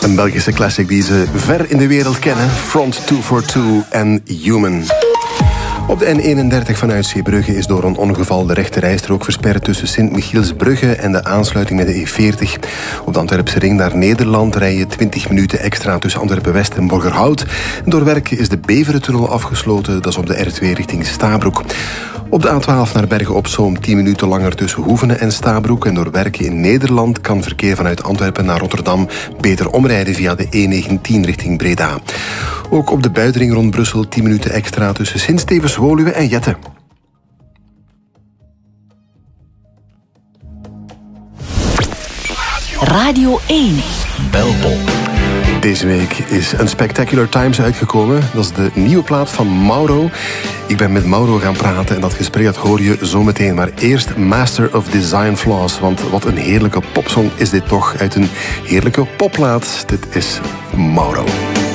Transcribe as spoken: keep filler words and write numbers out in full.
Een Belgische classic die ze ver in de wereld kennen. Front two forty-two en Human. Op de N eenendertig vanuit Zeebrugge is door een ongeval de rechte rijstrook versperd tussen Sint-Michielsbrugge en de aansluiting met de E veertig. Op de Antwerpse ring naar Nederland rij je twintig minuten extra tussen Antwerpen-West en Borgerhout. Door werken is de Beverentunnel afgesloten, dat is op de R twee richting Stabroek. Op de A twaalf naar Bergen-op-Zoom tien minuten langer tussen Hoevenen en Stabroek. En door werken in Nederland kan verkeer vanuit Antwerpen naar Rotterdam beter omrijden via de E negentien richting Breda. Ook op de buitenring rond Brussel tien minuten extra tussen Sint-Stevens-Woluwe en Jette. Radio één. Belpop. Deze week is een Spectacular Times uitgekomen. Dat is de nieuwe plaat van Mauro. Ik ben met Mauro gaan praten en dat gesprek dat hoor je zo meteen. Maar eerst Master of Design Flaws. Want wat een heerlijke popsong is dit toch uit een heerlijke popplaat. Dit is Mauro.